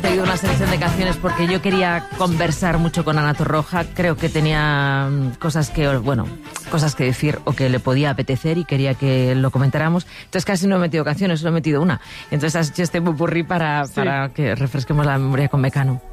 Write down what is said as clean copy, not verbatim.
He traído una selección de canciones porque yo quería conversar mucho con Ana Torroja. Creo que tenía cosas que decir o que le podía apetecer y quería que lo comentáramos. Entonces casi no he metido canciones, solo he metido una. Entonces has hecho este popurrí para que refresquemos la memoria con Mecano.